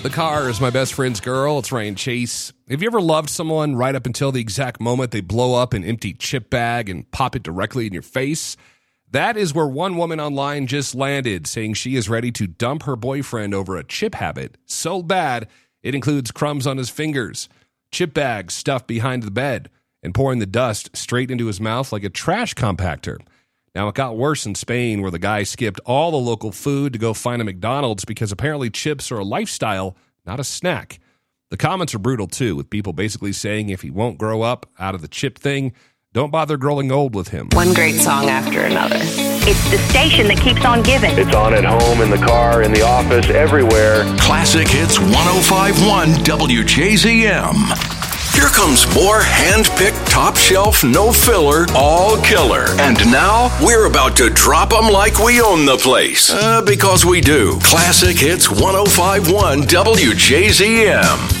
The car is my best friend's girl. It's Ryan Chase. Have you ever loved someone right up until the exact moment they blow up an empty chip bag and pop it directly in your face? That is where one woman online just landed, saying she is ready to dump her boyfriend over a chip habit so bad it includes crumbs on his fingers, chip bags stuffed behind the bed, and pouring the dust straight into his mouth like a trash compactor. Now, it got worse in Spain, where the guy skipped all the local food to go find a McDonald's because apparently chips are a lifestyle, not a snack. The comments are brutal, too, with people basically saying if he won't grow up out of the chip thing, don't bother growing old with him. One great song after another. It's the station that keeps on giving. It's on at home, in the car, in the office, everywhere. Classic Hits 105.1 WJZM. Here comes more hand-picked, top-shelf, no-filler, all-killer. And now, we're about to drop them like we own the place. Because we do. Classic Hits 105.1 WJZM.